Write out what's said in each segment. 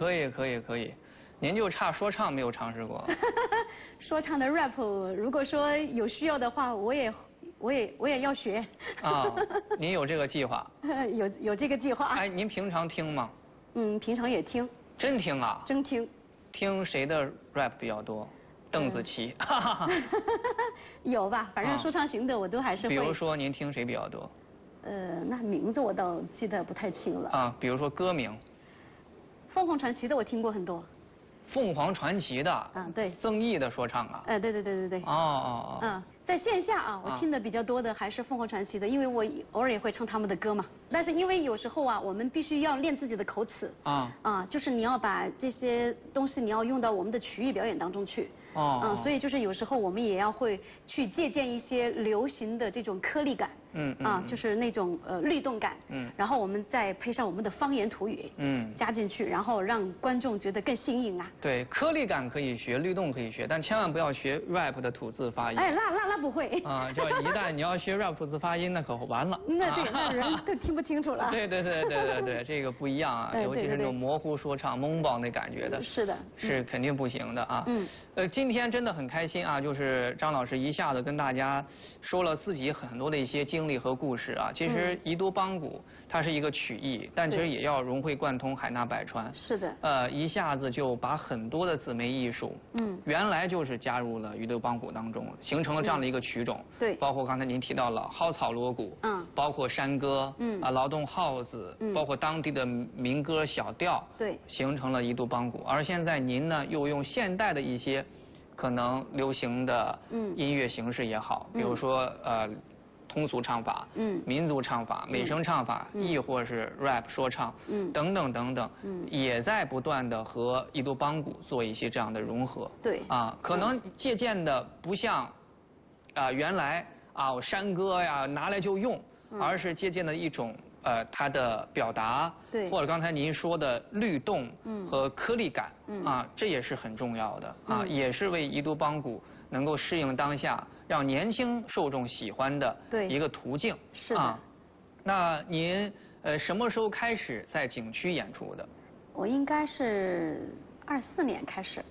可以，可以，可以。您就差说唱没有尝试过。 说唱的 rap， 如果说有需要的话，我也要学。 啊，您有这个计划？ 有这个计划。 哎，您平常听吗？ 平常也听。 真听啊？ 真听。 听谁的 rap 比较多？邓紫棋。 有吧，反正说唱型的我都还是会。 比如说您听谁比较多？ 那名字我倒记得不太清了。 啊，比如说歌名。 凤凰传奇的我听过很多。 凤凰传奇的。 对。 曾毅的说唱啊。 对。哦。在线下啊，我听的比较多的还是凤凰传奇的，因为我偶尔也会唱他们的歌嘛。但是因为有时候啊，我们必须要练自己的口齿。就是你要把这些东西你要用到我们的曲艺表演当中去。所以就是有时候我们也要会去借鉴一些流行的这种颗粒感。就是那种律动感。然后我们再配上我们的方言土语。加进去，然后让观众觉得更新颖啊。 对，颗粒感可以学，律动可以学，但千万不要学 rap 的吐字发音。 哎，那不会。 就一旦你要学 rap 吐字发音，那可完了。 那人都听不清楚了。 对，这个不一样啊，尤其是那种模糊说唱、懵爆那感觉的。 是的。 是肯定不行的啊。今天真的很开心啊，就是张老师一下子跟大家说了自己很多的一些经历和故事啊。其实宜都邦鼓它是一个曲艺，但其实也要融会贯通，海纳百川。 是的。 一下子就把很多的姊妹艺术，原来就是加入了宜都邦鼓当中，形成了这样的一个曲种。 对。 包括刚才您提到了蒿草锣鼓，包括山歌，劳动号子，包括当地的民歌小调， 对， 形成了宜都邦鼓。而现在您呢，又用现代的一些可能流行的音乐形式也好，比如说通俗唱法，民族唱法、美声唱法，亦或是 rap 说唱，等等等等，也在不断的和宜都邦鼓做一些这样的融合。 对。 可能借鉴的不像原来山歌呀拿来就用，而是借鉴的一种它的表达， 对， 或者刚才您说的律动和颗粒感，这也是很重要的也是为宜都邦鼓能够适应当下，让年轻受众喜欢的一个途径。 是的。 那您什么时候开始在景区演出的？ 我应该是24年开始。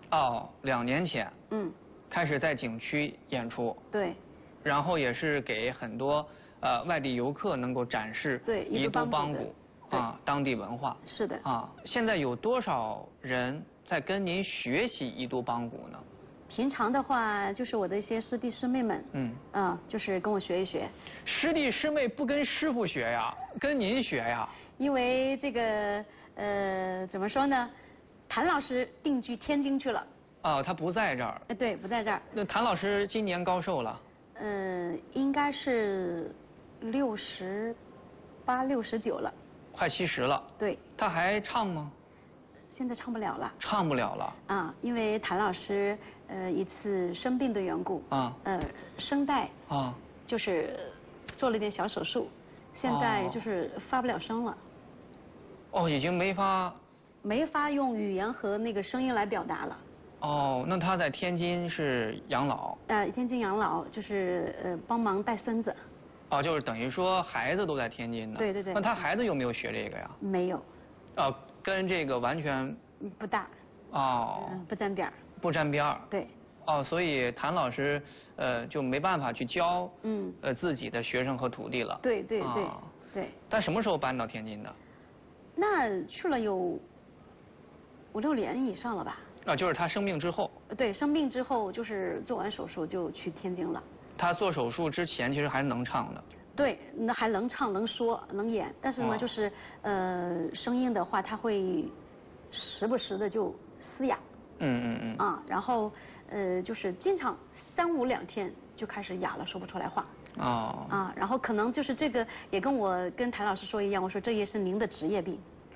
2年前。开始在景区演出。 对。 然后也是给很多外地游客能够展示宜都邦鼓当地文化。 是的。 现在有多少人在跟您学习宜都邦鼓呢？ 平常的话，就是我的一些师弟师妹们，就是跟我学一学。 师弟师妹不跟师傅学呀，跟您学呀？ 因为这个怎么说呢？谭老师定居天津去了。 他不在这儿。 对，不在这儿。 那谭老师今年高寿了？ 应该是68、69了。 快70了。 对。 他还唱吗？ 现在唱不了了。 唱不了了。 因为谭老师一次生病的缘故，声带就是做了点小手术，现在就是发不了声了。 已经没法用语言和那个声音来表达了。 那他在天津是养老？ 天津养老就是帮忙带孙子。 就是等于说孩子都在天津呢。 对。 那他孩子有没有学这个呀？ 没有。 跟这个完全不大。不沾边儿。 不沾边儿。 对。 所以谭老师就没办法去教自己的学生和徒弟了。 对。 但什么时候搬到天津的？ 那去了有5、6年以上了吧。 就是他生病之后。 对，生病之后就是做完手术就去天津了。 他做手术之前其实还能唱的。 对，那还能唱、能说、能演，但是呢，就是声音的话，他会时不时的就嘶哑。然后就是经常3、5、2天就开始哑了，说不出来话。然后可能就是这个也跟我跟谭老师说一样，我说这也是您的职业病。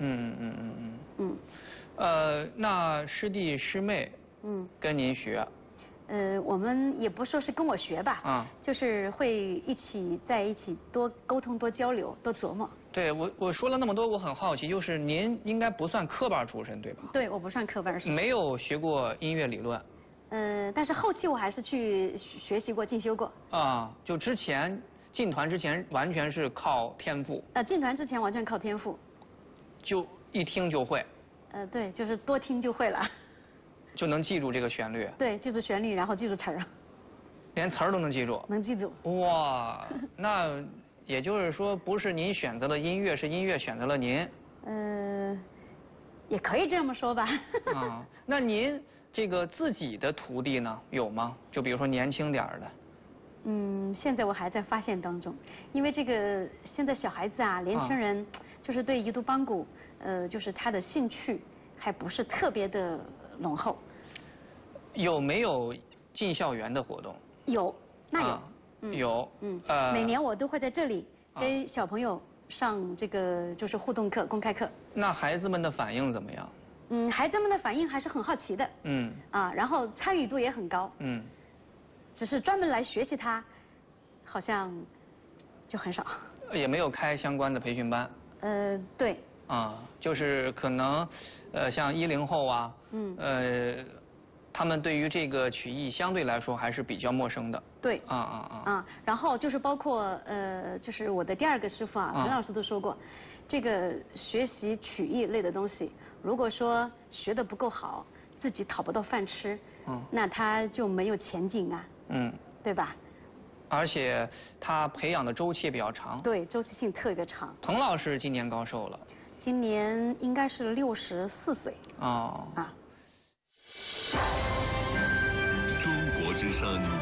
那师弟师妹跟您学？ 我们也不说是跟我学吧，就是会在一起多沟通、多交流、多琢磨。 对，我说了那么多，我很好奇，就是您应该不算科班出身对吧？ 对，我不算科班出身。 没有学过音乐理论。 但是后期我还是去学习过、进修过。 就之前进团之前完全是靠天赋。 进团之前完全靠天赋。 就一听就会。 对，就是多听就会了。 就能记住这个旋律。 对，记住旋律，然后记住词儿。 连词儿都能记住。 能记住。 哇，那也就是说，不是您选择了音乐，是音乐选择了您。 也可以这么说吧。 啊，那您这个自己的徒弟呢，有吗？就比如说年轻点儿的。 现在我还在发现当中，因为这个现在小孩子啊，年轻人就是对彝族邦鼓，就是他的兴趣还不是特别的浓厚。有没有进校园的活动？ 有，那有。 有。 每年我都会在这里给小朋友上这个就是互动课、公开课。 那孩子们的反应怎么样？ 孩子们的反应还是很好奇的。然后参与度也很高。只是专门来学习它，好像就很少。 也没有开相关的培训班。 对。 就是可能，像10后啊，他们对于这个曲艺相对来说还是比较陌生的。 对。然后就是包括就是我的第2个师傅陈老师都说过，这个学习曲艺类的东西，如果说学得不够好，自己讨不到饭吃，那他就没有前景啊。对吧？ 而且他培养的周期也比较长。 对，周期性特别长。 滕老师今年高寿了？ 今年应该是64岁。 中国之声